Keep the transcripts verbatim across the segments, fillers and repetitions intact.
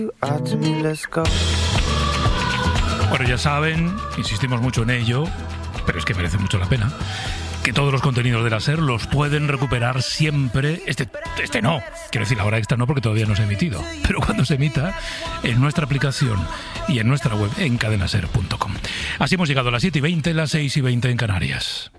Bueno, ya saben, insistimos mucho en ello, pero es que merece mucho la pena, que todos los contenidos de la SER los pueden recuperar siempre. Este, este no, quiero decir, la hora extra no, porque todavía no se ha emitido, pero cuando se emita, en nuestra aplicación y en nuestra web en cadena ser punto com. Así hemos llegado a las siete y veinte, las seis y veinte en Canarias.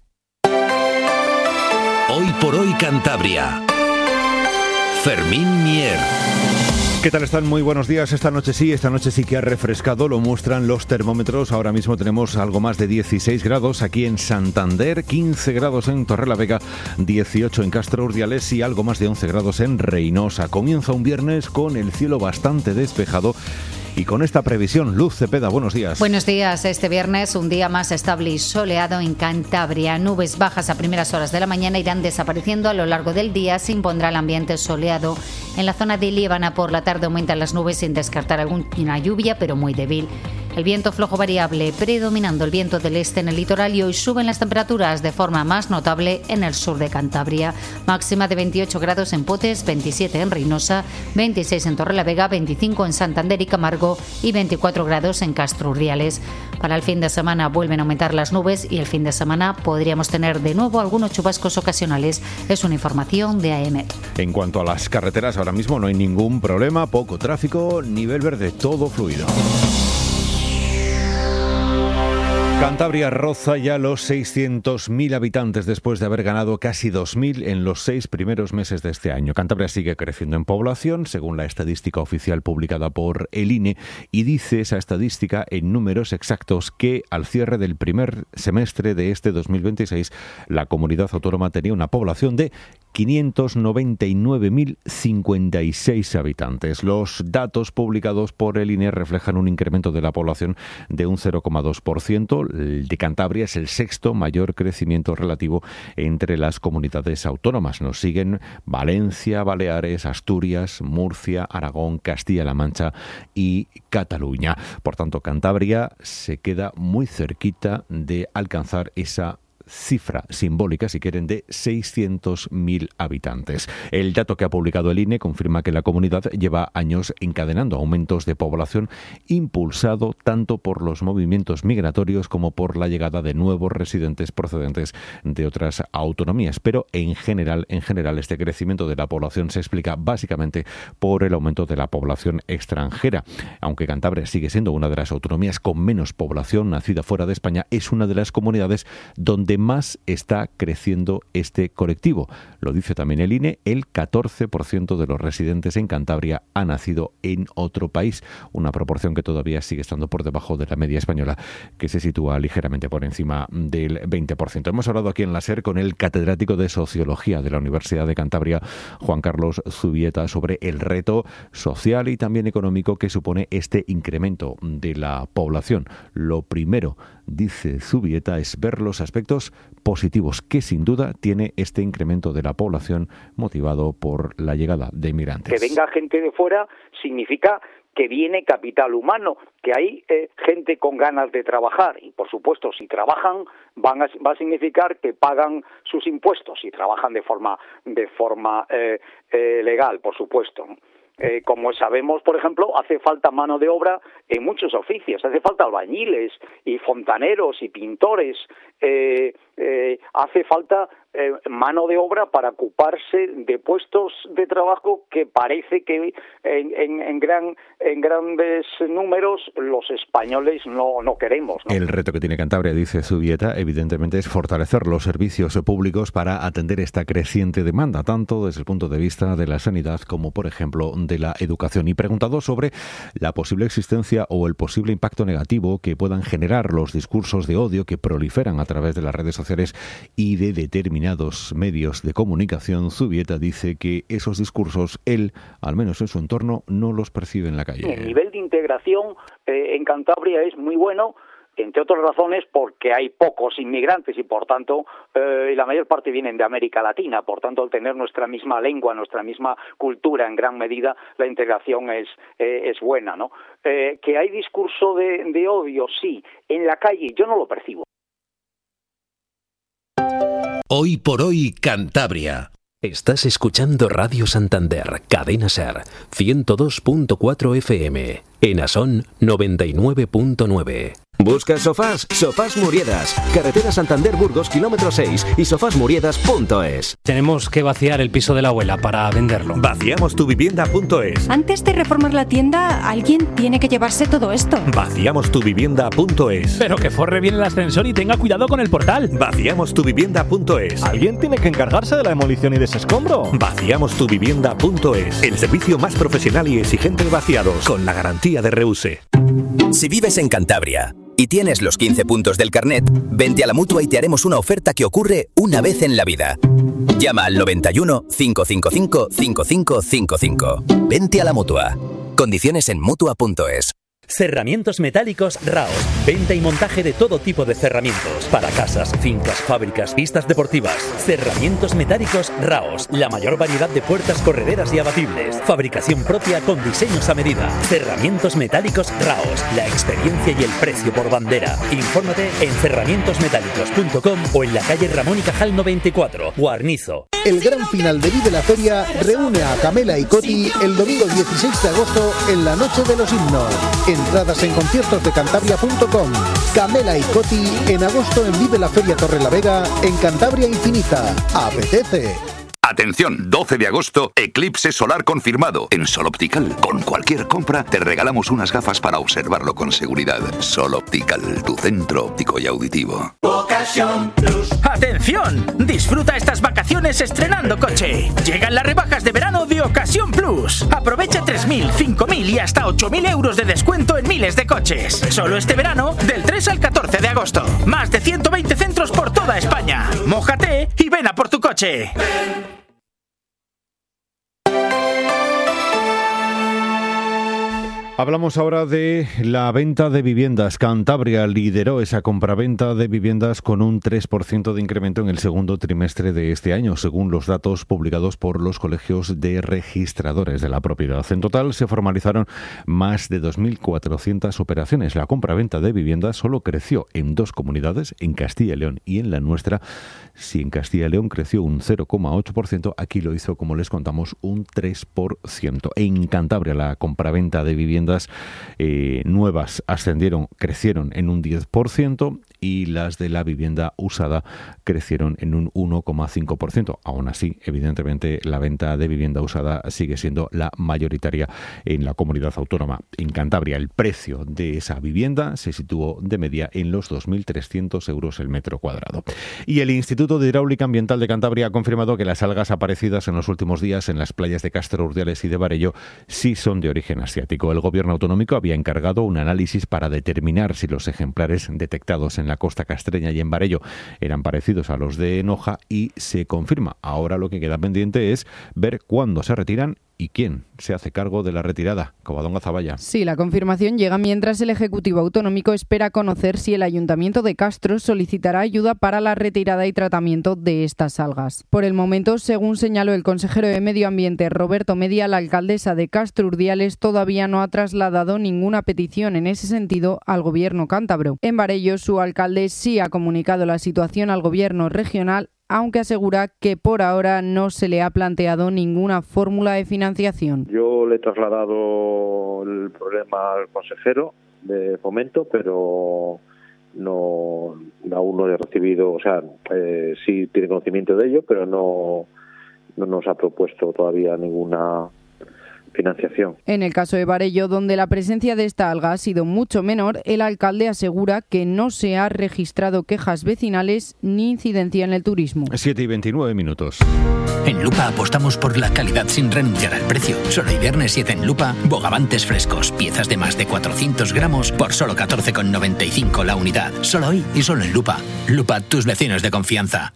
Hoy por hoy Cantabria. Fermín Mier. ¿Qué tal están? Muy buenos días. Esta noche sí, esta noche sí que ha refrescado, lo muestran los termómetros. Ahora mismo tenemos algo más de dieciséis grados aquí en Santander, quince grados en Torrelavega, dieciocho en Castro Urdiales y algo más de once grados en Reinosa. Comienza un viernes con el cielo bastante despejado. Y con esta previsión, Luz Cepeda, buenos días. Buenos días. Este viernes un día más estable y soleado en Cantabria. Nubes bajas a primeras horas de la mañana irán desapareciendo a lo largo del día. Se impondrá el ambiente soleado. En la zona de Líbana por la tarde aumentan las nubes sin descartar alguna lluvia, pero muy débil. El viento flojo variable, predominando el viento del este en el litoral, y hoy suben las temperaturas de forma más notable en el sur de Cantabria. Máxima de veintiocho grados en Potes, veintisiete en Reinosa, veintiséis en Torrelavega, veinticinco en Santander y Camargo y veinticuatro grados en Castro Urdiales. Para el fin de semana vuelven a aumentar las nubes y el fin de semana podríamos tener de nuevo algunos chubascos ocasionales. Es una información de A E M E T. En cuanto a las carreteras, ahora mismo no hay ningún problema, poco tráfico, nivel verde, todo fluido. Cantabria roza ya los seiscientos mil habitantes después de haber ganado casi dos mil en los seis primeros meses de este año. Cantabria sigue creciendo en población, según la estadística oficial publicada por el I N E, y dice esa estadística en números exactos que al cierre del primer semestre de este dos mil veintiséis la comunidad autónoma tenía una población de quinientos noventa y nueve mil cincuenta y seis habitantes. Los datos publicados por el I N E reflejan un incremento de la población de un cero coma dos por ciento. El de Cantabria es el sexto mayor crecimiento relativo entre las comunidades autónomas. Nos siguen Valencia, Baleares, Asturias, Murcia, Aragón, Castilla-La Mancha y Cataluña. Por tanto, Cantabria se queda muy cerquita de alcanzar esa cifra simbólica, si quieren, de seiscientos mil habitantes. El dato que ha publicado el I N E confirma que la comunidad lleva años encadenando aumentos de población impulsado tanto por los movimientos migratorios como por la llegada de nuevos residentes procedentes de otras autonomías. Pero en general, en general, este crecimiento de la población se explica básicamente por el aumento de la población extranjera. Aunque Cantabria sigue siendo una de las autonomías con menos población nacida fuera de España, es una de las comunidades donde más está creciendo este colectivo. Lo dice también el I N E, el catorce por ciento de los residentes en Cantabria ha nacido en otro país, una proporción que todavía sigue estando por debajo de la media española, que se sitúa ligeramente por encima del veinte por ciento. Hemos hablado aquí en la SER con el catedrático de Sociología de la Universidad de Cantabria, Juan Carlos Zubieta, sobre el reto social y también económico que supone este incremento de la población. Lo primero, dice Zubieta, es ver los aspectos positivos que sin duda tiene este incremento de la población motivado por la llegada de inmigrantes. Que venga gente de fuera significa que viene capital humano, que hay eh, gente con ganas de trabajar y, por supuesto, si trabajan van a, va a significar que pagan sus impuestos y trabajan de forma de forma eh, eh, legal, por supuesto. Eh, como sabemos, por ejemplo, hace falta mano de obra en muchos oficios, hace falta albañiles y fontaneros y pintores, eh, eh, hace falta eh, mano de obra para ocuparse de puestos de trabajo que parece que en, en, en, gran, en grandes números los españoles no, no queremos, ¿no? El reto que tiene Cantabria, dice Zubieta, evidentemente es fortalecer los servicios públicos para atender esta creciente demanda, tanto desde el punto de vista de la sanidad como, por ejemplo, de la educación. Y preguntado sobre la posible existencia o el posible impacto negativo que puedan generar los discursos de odio que proliferan a través de las redes sociales y de determinados medios de comunicación, Zubieta dice que esos discursos él, al menos en su entorno, no los percibe en la calle. El nivel de integración eh, en Cantabria es muy bueno, entre otras razones porque hay pocos inmigrantes y por tanto eh, la mayor parte vienen de América Latina, por tanto al tener nuestra misma lengua, nuestra misma cultura en gran medida, la integración es eh, es buena, ¿no? Eh, que hay discurso de, de odio, sí, en la calle yo no lo percibo. Hoy por hoy Cantabria. Estás escuchando Radio Santander, Cadena Ser, ciento dos punto cuatro F M, en Asón noventa y nueve punto nueve. ¿Buscas sofás? Sofás Muriedas, carretera Santander-Burgos, kilómetro seis y sofás muriedas punto es. Tenemos que vaciar el piso de la abuela para venderlo. Vaciamos tu vivienda punto es. Antes de reformar la tienda, alguien tiene que llevarse todo esto. Vaciamos tu vivienda punto es. Pero que forre bien el ascensor y tenga cuidado con el portal. Vaciamos tu vivienda punto es. Alguien tiene que encargarse de la demolición y desescombro. Vaciamos tu vivienda punto es. El servicio más profesional y exigente de vaciados, con la garantía de Reuse. Si vives en Cantabria y tienes los quince puntos del carnet, vente a la Mutua y te haremos una oferta que ocurre una vez en la vida. Llama al noventa y uno, cinco cinco cinco, cinco cinco cinco cinco. Vente a la Mutua. Condiciones en Mutua punto es. Cerramientos metálicos Raos. Venta y montaje de todo tipo de cerramientos. Para casas, fincas, fábricas, pistas deportivas. Cerramientos metálicos Raos. La mayor variedad de puertas correderas y abatibles. Fabricación propia con diseños a medida. Cerramientos metálicos Raos. La experiencia y el precio por bandera. Infórmate en cerramientos metálicos punto com o en la calle Ramón y Cajal noventa y cuatro, Guarnizo. El gran final de Vive la Feria reúne a Camela y Coti el domingo dieciséis de agosto en la Noche de los Himnos. Entradas en conciertos de cantabria punto com. Camela y Coti en agosto en Vive la Feria Torrelavega en Cantabria Infinita. Apetece. Atención, doce de agosto, eclipse solar confirmado en Sol Optical. Con cualquier compra te regalamos unas gafas para observarlo con seguridad. Sol Optical, tu centro óptico y auditivo. Ocasión Plus. ¡Atención! Disfruta estas vacaciones estrenando coche. Llegan las rebajas de verano de Ocasión Plus. Aprovecha tres mil, cinco mil y hasta ocho mil euros de descuento en miles de coches. Solo este verano, del tres al catorce de agosto. Más de ciento veinte centros por toda España. Mójate y ven a por tu coche. Hablamos ahora de la venta de viviendas. Cantabria lideró esa compraventa de viviendas con un tres por ciento de incremento en el segundo trimestre de este año, según los datos publicados por los colegios de registradores de la propiedad. En total se formalizaron más de dos mil cuatrocientas operaciones. La compraventa de viviendas solo creció en dos comunidades, en Castilla y León y en la nuestra. Si en Castilla y León creció un cero coma ocho por ciento, aquí lo hizo, como les contamos, un tres por ciento. En Cantabria la compraventa de viviendas Eh, nuevas ascendieron, crecieron en un diez por ciento y las de la vivienda usada crecieron en un uno coma cinco por ciento. Aún así, evidentemente, la venta de vivienda usada sigue siendo la mayoritaria en la comunidad autónoma. En Cantabria, el precio de esa vivienda se situó de media en los dos mil trescientos euros el metro cuadrado. Y el Instituto de Hidráulica Ambiental de Cantabria ha confirmado que las algas aparecidas en los últimos días en las playas de Castro Urdiales y de Barello sí son de origen asiático. El gobierno autonómico había encargado un análisis para determinar si los ejemplares detectados en la costa castreña y en Barello eran parecidos a los de Noja y se confirma. Ahora lo que queda pendiente es ver cuándo se retiran y quién se hace cargo de la retirada. Covadonga Zaballa. Sí, la confirmación llega mientras el Ejecutivo Autonómico espera conocer si el Ayuntamiento de Castro solicitará ayuda para la retirada y tratamiento de estas algas. Por el momento, según señaló el consejero de Medio Ambiente Roberto Media, la alcaldesa de Castro Urdiales todavía no ha trasladado ninguna petición en ese sentido al gobierno cántabro. En Barello, su alcalde sí ha comunicado la situación al gobierno regional, aunque asegura que por ahora no se le ha planteado ninguna fórmula de financiación. Yo le he trasladado el problema al consejero de Fomento, pero no aún no he recibido, o sea, eh, sí tiene conocimiento de ello, pero no, no nos ha propuesto todavía ninguna financiación. En el caso de Barello, donde la presencia de esta alga ha sido mucho menor, el alcalde asegura que no se ha registrado quejas vecinales ni incidencia en el turismo. siete y veintinueve minutos. En Lupa apostamos por la calidad sin renunciar al precio. Solo hoy viernes siete en Lupa, bogavantes frescos, piezas de más de cuatrocientos gramos por solo catorce con noventa y cinco la unidad. Solo hoy y solo en Lupa. Lupa, tus vecinos de confianza.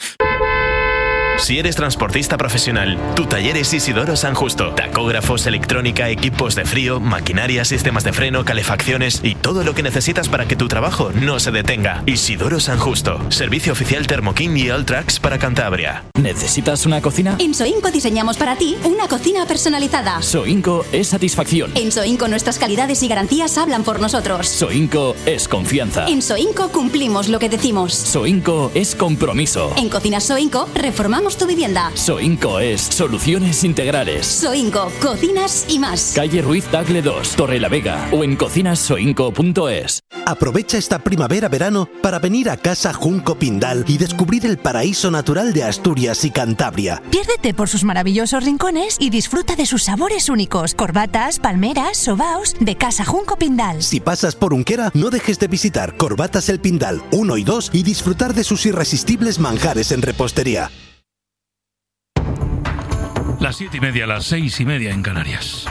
Si eres transportista profesional, tu taller es Isidoro San Justo. Tacógrafos, electrónica, equipos de frío, maquinaria, sistemas de freno, calefacciones y todo lo que necesitas para que tu trabajo no se detenga. Isidoro San Justo. Servicio oficial Thermoking y Alltrax para Cantabria. ¿Necesitas una cocina? En Soinco diseñamos para ti una cocina personalizada. Soinco es satisfacción. En Soinco nuestras calidades y garantías hablan por nosotros. Soinco es confianza. En Soinco cumplimos lo que decimos. Soinco es compromiso. En Cocinas Soinco reformamos Gestionamos tu vivienda. Soinco es Soluciones Integrales. Soinco, cocinas y más. Calle Ruiz Tagle dos, Torrelavega o en cocinas soinco punto es. Aprovecha esta primavera-verano para venir a Casa Junco Pindal y descubrir el paraíso natural de Asturias y Cantabria. Piérdete por sus maravillosos rincones y disfruta de sus sabores únicos. Corbatas, palmeras, sobaos de Casa Junco Pindal. Si pasas por Unquera, no dejes de visitar Corbatas El Pindal uno y dos y disfrutar de sus irresistibles manjares en repostería. Las siete y media, las seis y media en Canarias.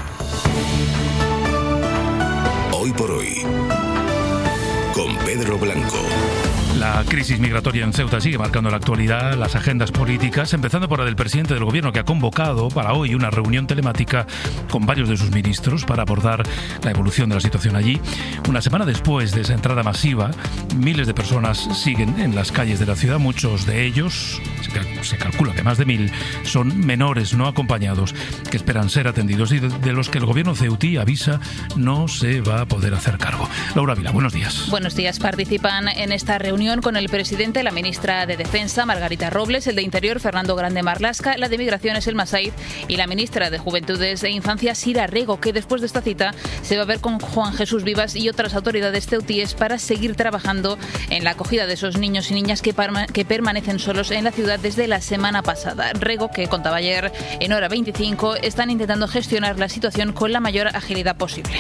Hoy por hoy, con Pedro Blanco. La crisis migratoria en Ceuta sigue marcando la actualidad, las agendas políticas, empezando por la del presidente del gobierno, que ha convocado para hoy una reunión telemática con varios de sus ministros para abordar la evolución de la situación allí. Una semana después de esa entrada masiva, miles de personas siguen en las calles de la ciudad. Muchos de ellos, se, cal- se calcula que más de mil, son menores no acompañados que esperan ser atendidos y de, de los que el gobierno ceutí avisa no se va a poder hacer cargo. Laura Vila, buenos días. Buenos días. Participan en esta reunión con el presidente, la ministra de Defensa, Margarita Robles, el de Interior, Fernando Grande Marlaska, la de Migraciones, Elma Said, y la ministra de Juventudes e Infancia, Sira Rego, que después de esta cita se va a ver con Juan Jesús Vivas y otras autoridades ceutíes para seguir trabajando en la acogida de esos niños y niñas que, parma, que permanecen solos en la ciudad desde la semana pasada. Rego, que contaba ayer en Hora veinticinco, están intentando gestionar la situación con la mayor agilidad posible.